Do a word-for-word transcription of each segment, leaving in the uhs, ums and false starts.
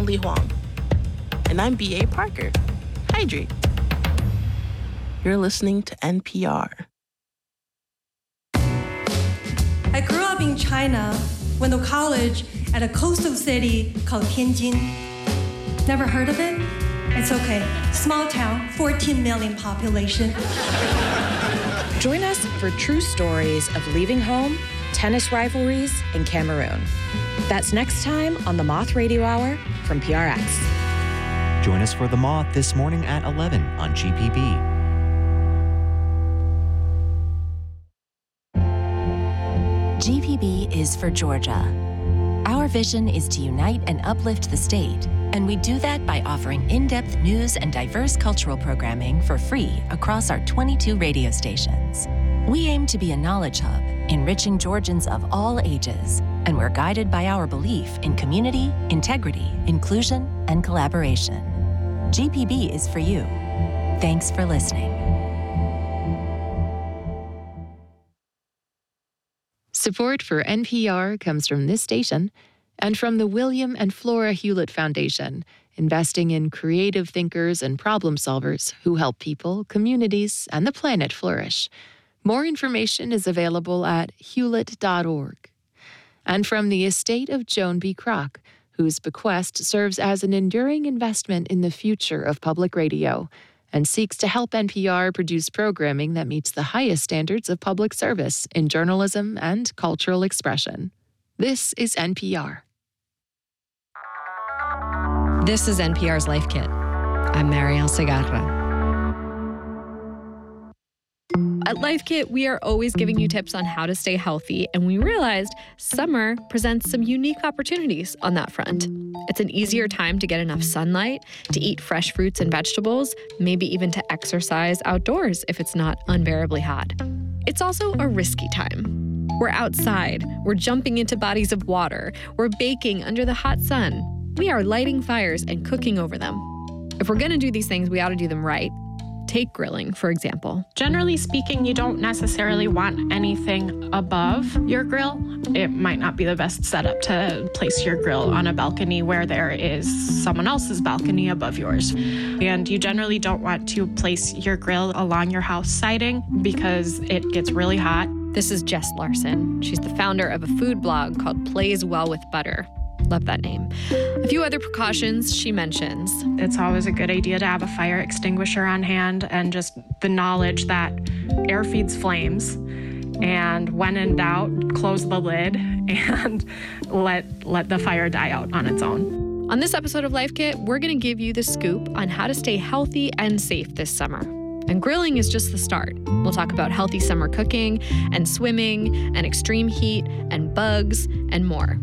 Li Huang. And I'm B A Parker. Hydrate. You're listening to N P R. I grew up in China, went to college at a coastal city called Tianjin. Never heard of it? It's okay. Small town, fourteen million population. Join us for true stories of leaving home, tennis rivalries, and Cameroon. That's next time on the Moth Radio Hour from P R X. Join us for The Moth this morning at eleven on G P B. G P B is for Georgia. Our vision is to unite and uplift the state, and we do that by offering in-depth news and diverse cultural programming for free across our twenty-two radio stations. We aim to be a knowledge hub, enriching Georgians of all ages, and we're guided by our belief in community, integrity, inclusion, and collaboration. G P B is for you. Thanks for listening. Support for N P R comes from this station and from the William and Flora Hewlett Foundation, investing in creative thinkers and problem solvers who help people, communities, and the planet flourish. More information is available at hewlett dot org. And from the estate of Joan B. Kroc, whose bequest serves as an enduring investment in the future of public radio and seeks to help N P R produce programming that meets the highest standards of public service in journalism and cultural expression. This is N P R. This is N P R's Life Kit. I'm Marielle Segarra. At Life Kit, we are always giving you tips on how to stay healthy, and we realized summer presents some unique opportunities on that front. It's an easier time to get enough sunlight, to eat fresh fruits and vegetables, maybe even to exercise outdoors if it's not unbearably hot. It's also a risky time. We're outside, we're jumping into bodies of water, we're baking under the hot sun. We are lighting fires and cooking over them. If we're gonna do these things, we ought to do them right. Take grilling, for example. Generally speaking, you don't necessarily want anything above your grill. It might not be the best setup to place your grill on a balcony where there is someone else's balcony above yours. And you generally don't want to place your grill along your house siding because it gets really hot. This is Jess Larson. She's the founder of a food blog called Plays Well with Butter. Love that name. A few other precautions she mentions. It's always a good idea to have a fire extinguisher on hand and just the knowledge that air feeds flames. And when in doubt, close the lid and let let the fire die out on its own. On this episode of Life Kit, we're going to give you the scoop on how to stay healthy and safe this summer. And grilling is just the start. We'll talk about healthy summer cooking and swimming and extreme heat and bugs and more.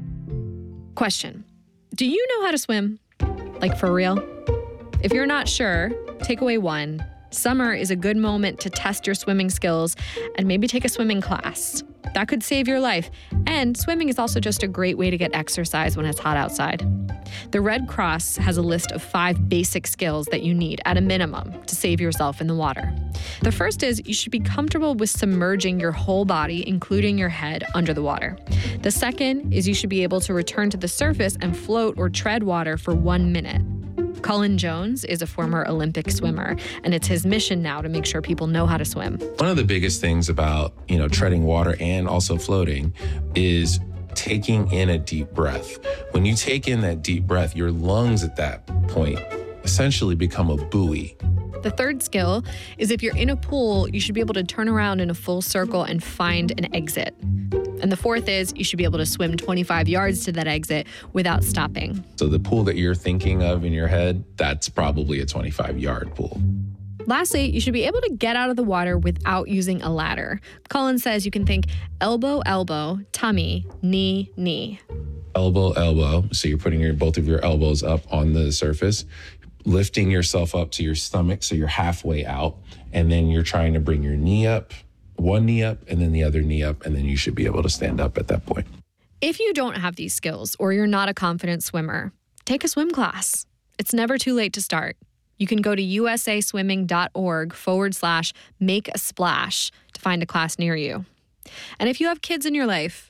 Question: do you know how to swim? Like for real? If you're not sure, takeaway one, summer is a good moment to test your swimming skills and maybe take a swimming class. That could save your life. And swimming is also just a great way to get exercise when it's hot outside. The Red Cross has a list of five basic skills that you need at a minimum to save yourself in the water. The first is you should be comfortable with submerging your whole body, including your head, under the water. The second is you should be able to return to the surface and float or tread water for one minute. Cullen Jones is a former Olympic swimmer, and it's his mission now to make sure people know how to swim. One of the biggest things about, you know, treading water and also floating is taking in a deep breath. When you take in that deep breath, your lungs at that point essentially become a buoy. The third skill is if you're in a pool, you should be able to turn around in a full circle and find an exit. And the fourth is you should be able to swim twenty-five yards to that exit without stopping. So the pool that you're thinking of in your head, that's probably a twenty-five yard pool. Lastly, you should be able to get out of the water without using a ladder. Cullen says you can think elbow, elbow, tummy, knee, knee. Elbow, elbow. So you're putting your both of your elbows up on the surface, lifting yourself up to your stomach so you're halfway out, and then you're trying to bring your knee up, one knee up, and then the other knee up, and then you should be able to stand up at that point. If you don't have these skills or you're not a confident swimmer, take a swim class. It's never too late to start. You can go to usaswimming.org forward slash make a splash to find a class near you. And if you have kids in your life,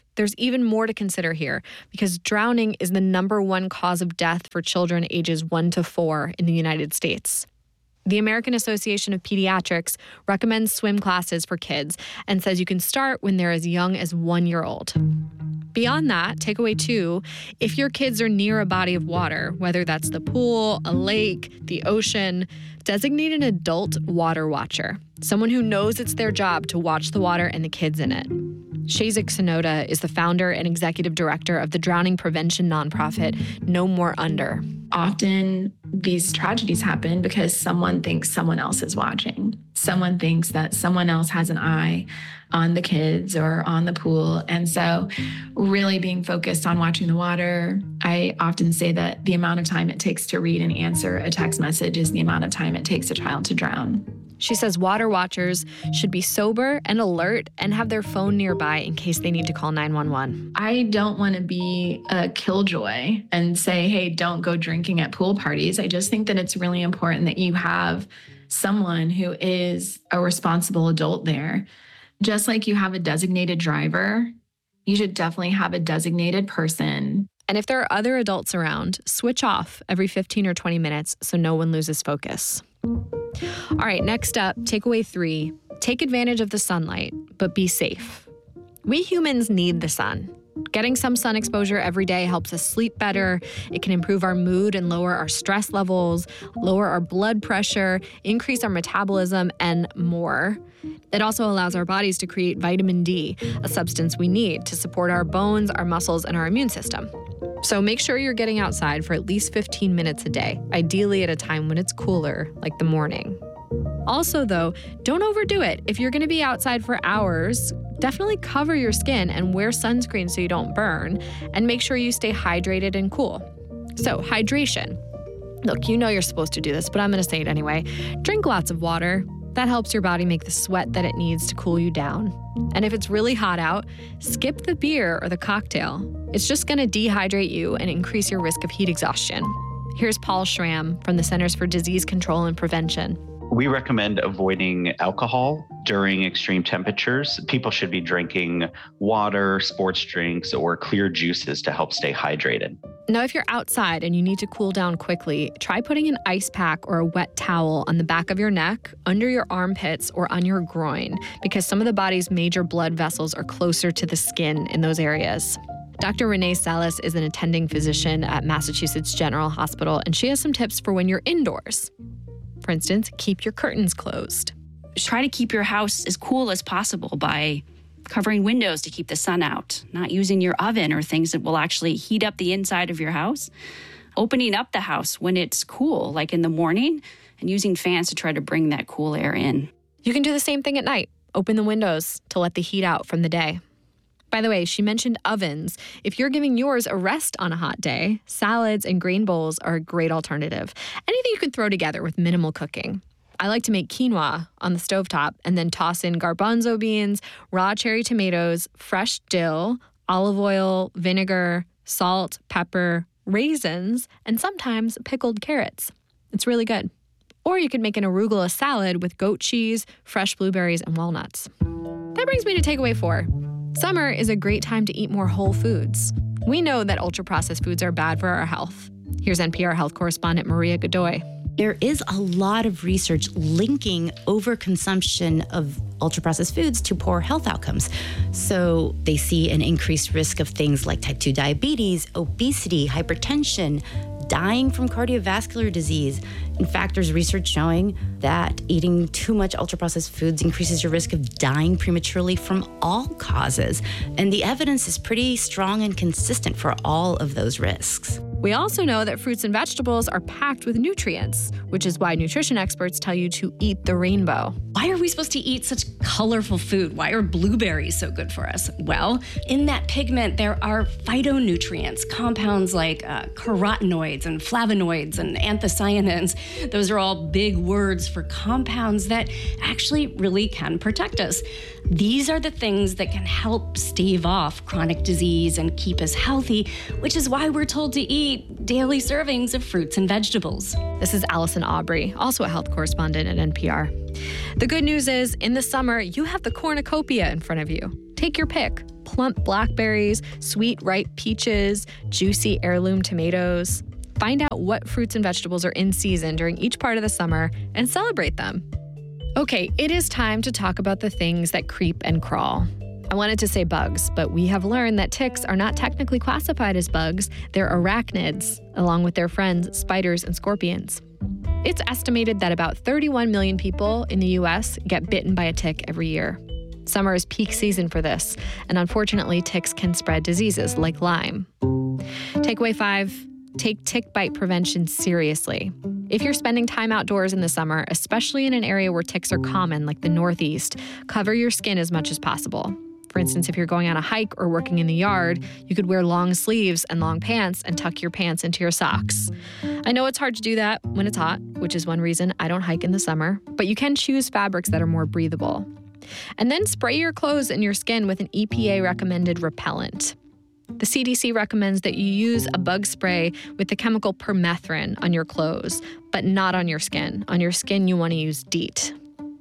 there's even more to consider here because drowning is the number one cause of death for children ages one to four in the United States. The American Association of Pediatrics recommends swim classes for kids and says you can start when they're as young as one year old. Beyond that, takeaway two, if your kids are near a body of water, whether that's the pool, a lake, the ocean, designate an adult water watcher, someone who knows it's their job to watch the water and the kids in it. Shazak Sonoda is the founder and executive director of the drowning prevention nonprofit No More Under. Often these tragedies happen because someone thinks someone else is watching. Someone thinks that someone else has an eye on the kids or on the pool. And so really being focused on watching the water, I often say that the amount of time it takes to read and answer a text message is the amount of time it takes a child to drown. She says water watchers should be sober and alert and have their phone nearby in case they need to call nine one one. I don't want to be a killjoy and say, hey, don't go drinking at pool parties. I just think that it's really important that you have someone who is a responsible adult there. Just like you have a designated driver, you should definitely have a designated person. And if there are other adults around, switch off every fifteen or twenty minutes so no one loses focus. All right, next up, takeaway three, take advantage of the sunlight, but be safe. We humans need the sun. Getting some sun exposure every day helps us sleep better. It can improve our mood and lower our stress levels, lower our blood pressure, increase our metabolism, and more. It also allows our bodies to create vitamin D, a substance we need to support our bones, our muscles, and our immune system. So make sure you're getting outside for at least fifteen minutes a day, ideally at a time when it's cooler, like the morning. Also, though, don't overdo it. If you're going to be outside for hours, definitely cover your skin and wear sunscreen so you don't burn, and make sure you stay hydrated and cool. So, hydration. Look, you know you're supposed to do this, but I'm going to say it anyway. Drink lots of water. That helps your body make the sweat that it needs to cool you down. And if it's really hot out, skip the beer or the cocktail. It's just going to dehydrate you and increase your risk of heat exhaustion. Here's Paul Schramm from the Centers for Disease Control and Prevention. We recommend avoiding alcohol during extreme temperatures. People should be drinking water, sports drinks, or clear juices to help stay hydrated. Now, if you're outside and you need to cool down quickly, try putting an ice pack or a wet towel on the back of your neck, under your armpits, or on your groin, because some of the body's major blood vessels are closer to the skin in those areas. Doctor Renee Salas is an attending physician at Massachusetts General Hospital, and she has some tips for when you're indoors. For instance, keep your curtains closed. Try to keep your house as cool as possible by covering windows to keep the sun out, not using your oven or things that will actually heat up the inside of your house, opening up the house when it's cool, like in the morning, and using fans to try to bring that cool air in. You can do the same thing at night. Open the windows to let the heat out from the day. By the way, she mentioned ovens. If you're giving yours a rest on a hot day, salads and grain bowls are a great alternative. Anything you can throw together with minimal cooking. I like to make quinoa on the stovetop and then toss in garbanzo beans, raw cherry tomatoes, fresh dill, olive oil, vinegar, salt, pepper, raisins, and sometimes pickled carrots. It's really good. Or you could make an arugula salad with goat cheese, fresh blueberries, and walnuts. That brings me to takeaway four. Summer is a great time to eat more whole foods. We know that ultra-processed foods are bad for our health. Here's N P R health correspondent Maria Godoy. There is a lot of research linking overconsumption of ultra-processed foods to poor health outcomes. So they see an increased risk of things like type two diabetes, obesity, hypertension, dying from cardiovascular disease. In fact, there's research showing that eating too much ultra-processed foods increases your risk of dying prematurely from all causes. And the evidence is pretty strong and consistent for all of those risks. We also know that fruits and vegetables are packed with nutrients, which is why nutrition experts tell you to eat the rainbow. Why are we supposed to eat such colorful food? Why are blueberries so good for us? Well, in that pigment, there are phytonutrients, compounds like uh, carotenoids and flavonoids and anthocyanins. Those are all big words for compounds that actually really can protect us. These are the things that can help stave off chronic disease and keep us healthy, which is why we're told to eat daily servings of fruits and vegetables. This is Allison Aubrey, also a health correspondent at N P R. The good news is, in the summer, you have the cornucopia in front of you. Take your pick. plump blackberries, sweet ripe peaches, juicy heirloom tomatoes. Find out what fruits and vegetables are in season during each part of the summer and celebrate them. Okay, it is time to talk about the things that creep and crawl. I wanted to say bugs, but we have learned that ticks are not technically classified as bugs. They're arachnids, along with their friends, spiders and scorpions. It's estimated that about thirty-one million people in the U S get bitten by a tick every year. Summer is peak season for this, and unfortunately, ticks can spread diseases like Lyme. Takeaway five, take tick bite prevention seriously. If you're spending time outdoors in the summer, especially in an area where ticks are common, like the Northeast, cover your skin as much as possible. For instance, if you're going on a hike or working in the yard, you could wear long sleeves and long pants and tuck your pants into your socks. I know it's hard to do that when it's hot, which is one reason I don't hike in the summer, but you can choose fabrics that are more breathable. And then spray your clothes and your skin with an E P A-recommended repellent. The C D C recommends that you use a bug spray with the chemical permethrin on your clothes, but not on your skin. On your skin, you want to use DEET.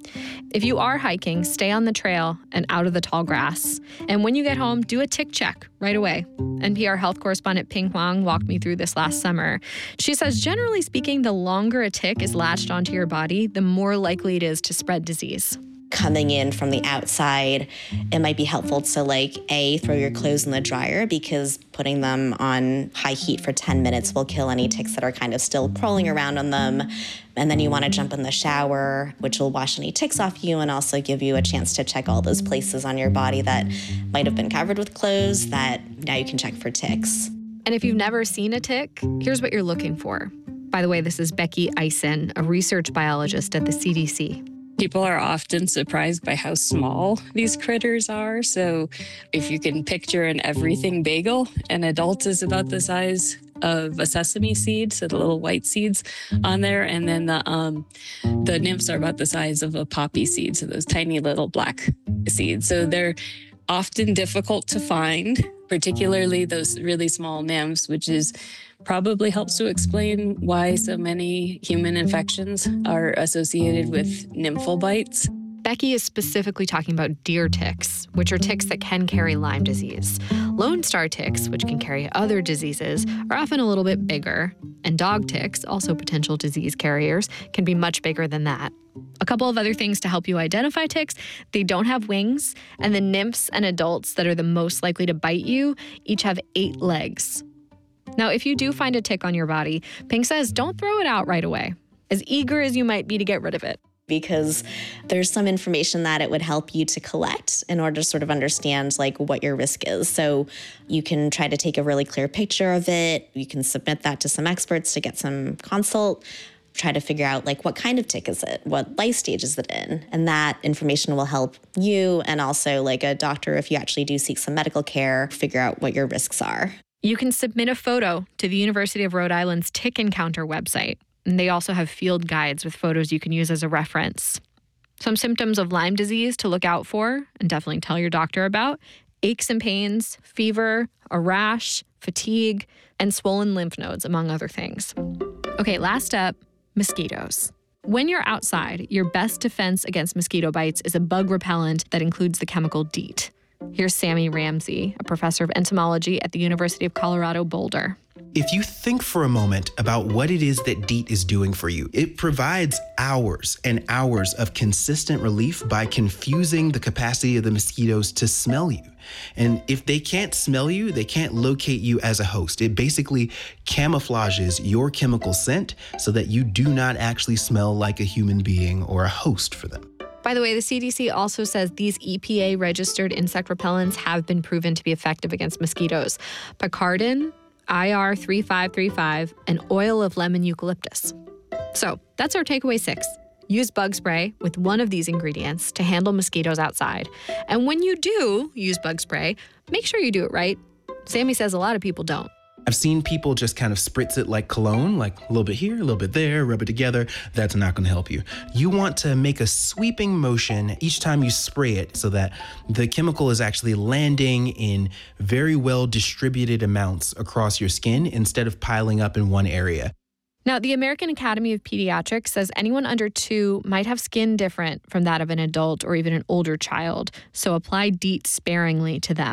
If you are hiking, stay on the trail and out of the tall grass. And when you get home, do a tick check right away. N P R health correspondent Ping Huang walked me through this last summer. She says, generally speaking, the longer a tick is latched onto your body, the more likely it is to spread disease. Coming in from the outside, it might be helpful to like, A, throw your clothes in the dryer because putting them on high heat for ten minutes will kill any ticks that are kind of still crawling around on them. And then you want to jump in the shower, which will wash any ticks off you and also give you a chance to check all those places on your body that might have been covered with clothes that now you can check for ticks. And if you've never seen a tick, here's what you're looking for. By the way, this is Becky Eisen, a research biologist at the C D C. People are often surprised by how small these critters are. So if you can picture an everything bagel, an adult is about the size of a sesame seed, so the little white seeds on there. And then the um, the nymphs are about the size of a poppy seed, so those tiny little black seeds. So they're often difficult to find, particularly those really small nymphs, which is probably helps to explain why so many human infections are associated with nymphal bites. Becky is specifically talking about deer ticks, which are ticks that can carry Lyme disease. Lone star ticks, which can carry other diseases, are often a little bit bigger. And dog ticks, also potential disease carriers, can be much bigger than that. A couple of other things to help you identify ticks: they don't have wings, and the nymphs and adults that are the most likely to bite you each have eight legs. Now, if you do find a tick on your body, Ping says don't throw it out right away, as eager as you might be to get rid of it. Because there's some information that it would help you to collect in order to sort of understand like what your risk is. So you can try to take a really clear picture of it. You can submit that to some experts to get some consult. Try to figure out like what kind of tick is it? What life stage is it in? And that information will help you and also like a doctor, if you actually do seek some medical care, figure out what your risks are. You can submit a photo to the University of Rhode Island's Tick Encounter website. And they also have field guides with photos you can use as a reference. Some symptoms of Lyme disease to look out for, and definitely tell your doctor about: aches and pains, fever, a rash, fatigue, and swollen lymph nodes, among other things. Okay, last up, mosquitoes. When you're outside, your best defense against mosquito bites is a bug repellent that includes the chemical DEET. Here's Sammy Ramsey, a professor of entomology at the University of Colorado Boulder. If you think for a moment about what it is that DEET is doing for you, it provides hours and hours of consistent relief by confusing the capacity of the mosquitoes to smell you. And if they can't smell you, they can't locate you as a host. It basically camouflages your chemical scent so that you do not actually smell like a human being or a host for them. By the way, the C D C also says these E P A-registered insect repellents have been proven to be effective against mosquitoes: Picaridin, I R three five three five, and oil of lemon eucalyptus. So that's our takeaway six. Use bug spray with one of these ingredients to handle mosquitoes outside. And when you do use bug spray, make sure you do it right. Sammy says a lot of people don't. I've seen people just kind of spritz it like cologne, like a little bit here, a little bit there, rub it together. That's not going to help you. You want to make a sweeping motion each time you spray it so that the chemical is actually landing in very well distributed amounts across your skin instead of piling up in one area. Now, the American Academy of Pediatrics says anyone under two might have skin different from that of an adult or even an older child, so apply DEET sparingly to them.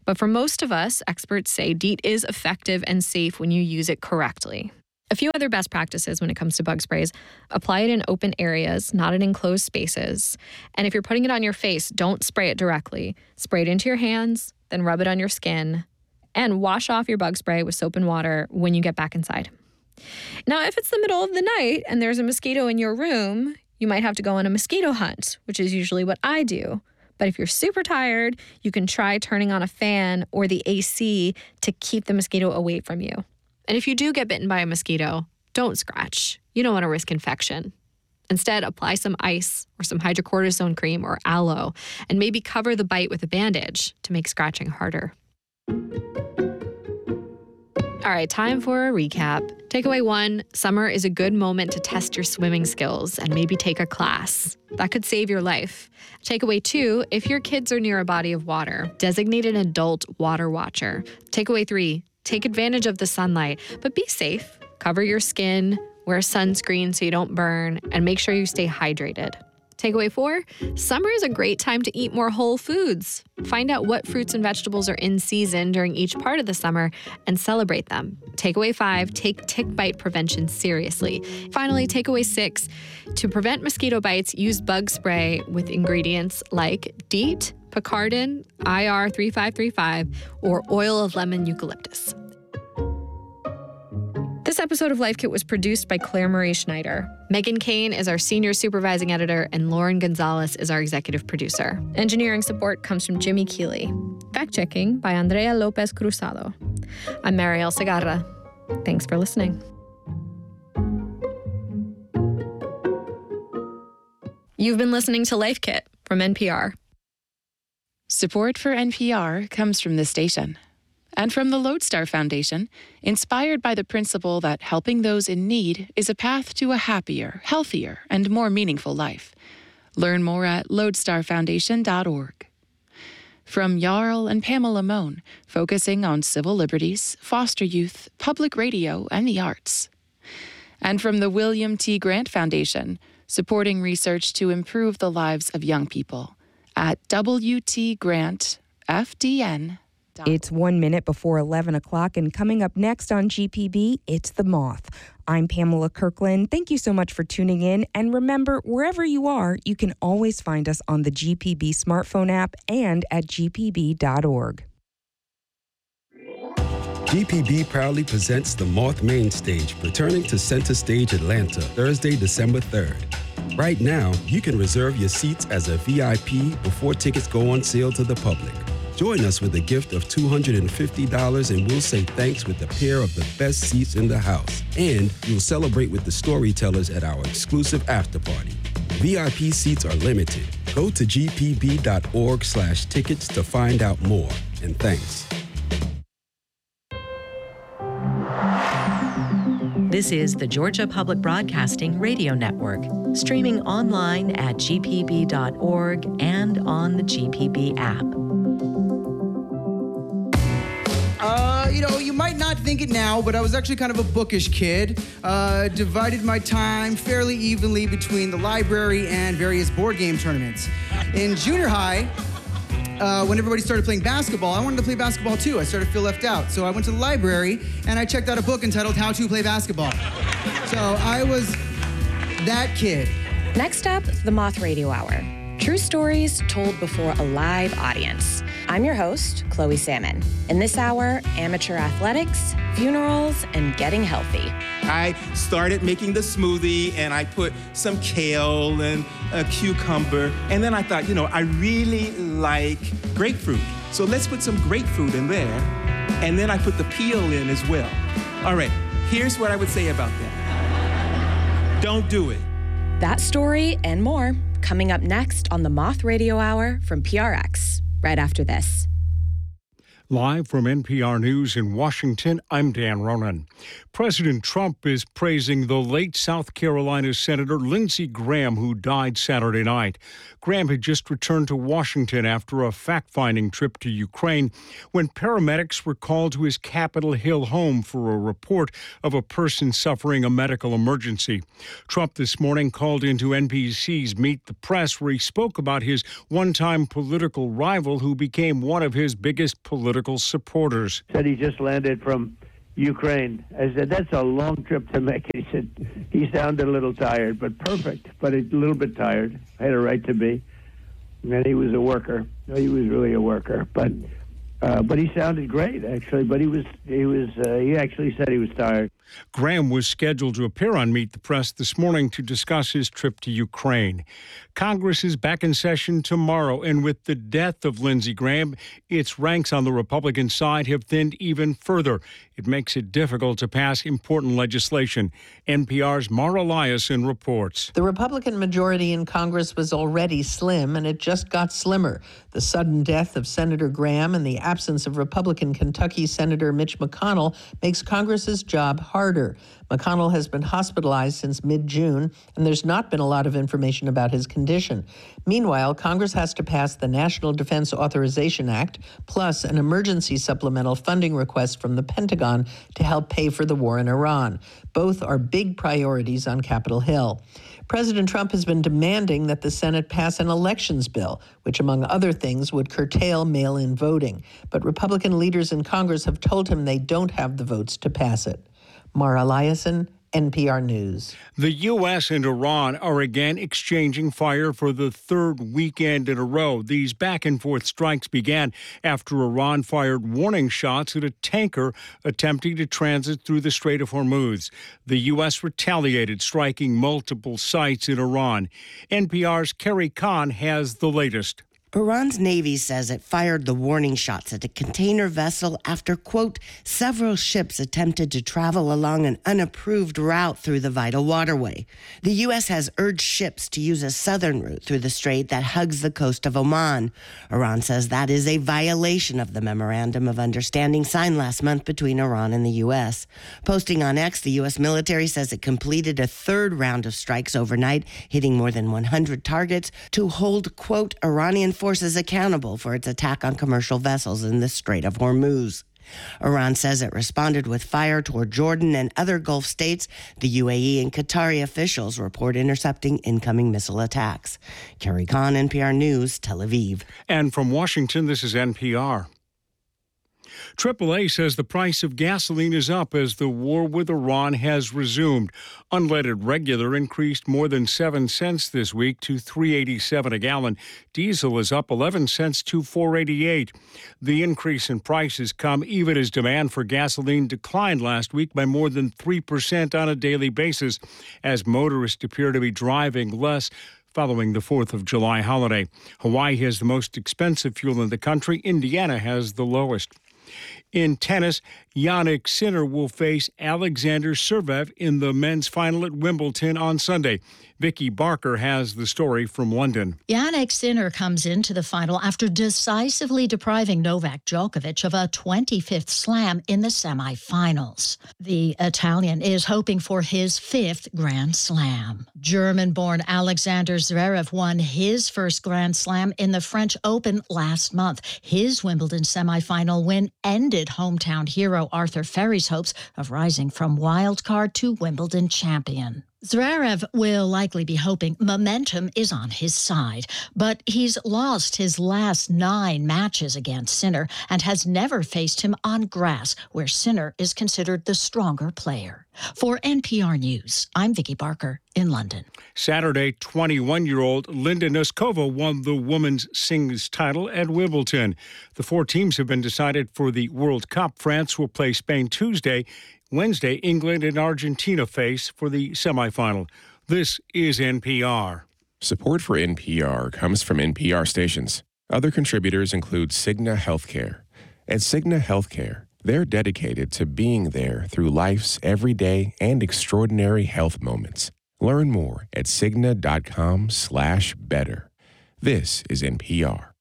But for most of us, experts say DEET is effective and safe when you use it correctly. A few other best practices when it comes to bug sprays: apply it in open areas, not in enclosed spaces. And if you're putting it on your face, don't spray it directly. Spray it into your hands, then rub it on your skin. And wash off your bug spray with soap and water when you get back inside. Now, if it's the middle of the night and there's a mosquito in your room, you might have to go on a mosquito hunt, which is usually what I do. But if you're super tired, you can try turning on a fan or the A C to keep the mosquito away from you. And if you do get bitten by a mosquito, don't scratch. You don't want to risk infection. Instead, apply some ice or some hydrocortisone cream or aloe, and maybe cover the bite with a bandage to make scratching harder. All right, time for a recap. Takeaway one, summer is a good moment to test your swimming skills and maybe take a class. That could save your life. Takeaway two, if your kids are near a body of water, designate an adult water watcher. Takeaway three, take advantage of the sunlight, but be safe. Cover your skin, wear sunscreen so you don't burn, and make sure you stay hydrated. Takeaway four, summer is a great time to eat more whole foods. Find out what fruits and vegetables are in season during each part of the summer and celebrate them. Takeaway five, take tick bite prevention seriously. Finally, takeaway six, to prevent mosquito bites, use bug spray with ingredients like DEET, Picaridin, I R three five three five, or oil of lemon eucalyptus. This episode of Life Kit was produced by Claire Marie Schneider. Megan Kane is our senior supervising editor, and Lauren Gonzalez is our executive producer. Engineering support comes from Jimmy Keeley. Fact-checking by Andrea Lopez Cruzado. I'm Mariel Segarra. Thanks for listening. You've been listening to Life Kit from N P R. Support for N P R comes from this station and from the Lodestar Foundation, inspired by the principle that helping those in need is a path to a happier, healthier, and more meaningful life. Learn more at lodestar foundation dot org. From Jarl and Pamela Mohn, focusing on civil liberties, foster youth, public radio, and the arts. And from the William T. Grant Foundation, supporting research to improve the lives of young people at W T Grant F D N. It's one minute before eleven o'clock, and coming up next on G P B, it's The Moth. I'm Pamela Kirkland. Thank you so much for tuning in. And remember, wherever you are, you can always find us on the G P B smartphone app and at G P B dot org. G P B proudly presents The Moth Main Stage, returning to Center Stage Atlanta, Thursday, December third. Right now, you can reserve your seats as a V I P before tickets go on sale to the public. Join us with a gift of two hundred fifty dollars, and we'll say thanks with a pair of the best seats in the house. And you'll celebrate with the storytellers at our exclusive after party. V I P seats are limited. Go to G P B dot org slash tickets to find out more. And thanks. This is the Georgia Public Broadcasting Radio Network, streaming online at G P B dot org and on the G P B app. Uh, you know, you might not think it now, but I was actually kind of a bookish kid. Uh, divided my time fairly evenly between the library and various board game tournaments. In junior high, uh, when everybody started playing basketball, I wanted to play basketball too. I started to feel left out. So I went to the library and I checked out a book entitled How to Play Basketball. So I was that kid. Next up, the Moth Radio Hour. True stories told before a live audience. I'm your host, Chloe Salmon. In this hour, amateur athletics, funerals, and getting healthy. I started making the smoothie, and I put some kale and a cucumber. And then I thought, you know, I really like grapefruit. So let's put some grapefruit in there. And then I put the peel in as well. All right, here's what I would say about that. Don't do it. That story and more coming up next on the Moth Radio Hour from P R X, right after this. Live from N P R News in Washington, I'm Dan Ronan. President Trump is praising the late South Carolina Senator Lindsey Graham, who died Saturday night. Graham had just returned to Washington after a fact-finding trip to Ukraine when paramedics were called to his Capitol Hill home for a report of a person suffering a medical emergency. Trump this morning called into N B C's Meet the Press, where he spoke about his one-time political rival who became one of his biggest political supporters. Said he just landed from Ukraine. I said, that's a long trip to make. He said, he sounded a little tired, but perfect, but a little bit tired. I had a right to be. And he was a worker. He was really a worker, but uh, but he sounded great, actually. But he was, he was, uh, he actually said he was tired. Graham was scheduled to appear on Meet the Press this morning to discuss his trip to Ukraine. Congress is back in session tomorrow, and with the death of Lindsey Graham, its ranks on the Republican side have thinned even further. It makes it difficult to pass important legislation. N P R's Mara Liasson reports. The Republican majority in Congress was already slim, and it just got slimmer. The sudden death of Senator Graham and the absence of Republican Kentucky Senator Mitch McConnell makes Congress's job harder. McConnell has been hospitalized since mid-June, and there's not been a lot of information about his condition. Meanwhile, Congress has to pass the National Defense Authorization Act, plus an emergency supplemental funding request from the Pentagon to help pay for the war in Iran. Both are big priorities on Capitol Hill. President Trump has been demanding that the Senate pass an elections bill, which, among other things, would curtail mail-in voting. But Republican leaders in Congress have told him they don't have the votes to pass it. Mara Liasson, N P R News. The U S and Iran are again exchanging fire for the third weekend in a row. These back-and-forth strikes began after Iran fired warning shots at a tanker attempting to transit through the Strait of Hormuz. The U S retaliated, striking multiple sites in Iran. N P R's Carrie Kahn has the latest. Iran's Navy says it fired the warning shots at a container vessel after, quote, several ships attempted to travel along an unapproved route through the vital waterway. The U S has urged ships to use a southern route through the strait that hugs the coast of Oman. Iran says that is a violation of the Memorandum of Understanding signed last month between Iran and the U S. Posting on X, the U S military says it completed a third round of strikes overnight, hitting more than one hundred targets to hold, quote, Iranian forces accountable for its attack on commercial vessels in the Strait of Hormuz. Iran says it responded with fire toward Jordan and other Gulf states. The U A E and Qatari officials report intercepting incoming missile attacks. Carrie Kahn, N P R News, Tel Aviv. And from Washington, this is N P R. triple A says the price of gasoline is up as the war with Iran has resumed. Unleaded regular increased more than seven cents this week to three eighty-seven a gallon. Diesel is up eleven cents to four eighty-eight. The increase in prices come even as demand for gasoline declined last week by more than three percent on a daily basis, as motorists appear to be driving less following the fourth of July holiday. Hawaii has the most expensive fuel in the country. Indiana has the lowest. In tennis, Jannik Sinner will face Alexander Zverev in the men's final at Wimbledon on Sunday. Vicky Barker has the story from London. Jannik Sinner comes into the final after decisively depriving Novak Djokovic of a twenty-fifth slam in the semifinals. The Italian is hoping for his fifth Grand Slam. German-born Alexander Zverev won his first Grand Slam in the French Open last month. His Wimbledon semifinal win ended hometown hero Arthur Ferry's hopes of rising from wild card to Wimbledon champion. Zverev will likely be hoping momentum is on his side, but he's lost his last nine matches against Sinner and has never faced him on grass, where Sinner is considered the stronger player. For N P R News, I'm Vicky Barker in London. Saturday, twenty-one-year-old Linda Noskova won the women's singles title at Wimbledon. The four teams have been decided for the World Cup. France will play Spain Tuesday. Wednesday, England and Argentina face for the semifinal. This is N P R. Support for N P R comes from N P R stations. Other contributors include Cigna Healthcare. At Cigna Healthcare, they're dedicated to being there through life's everyday and extraordinary health moments. Learn more at Cigna dot com slash better. This is N P R.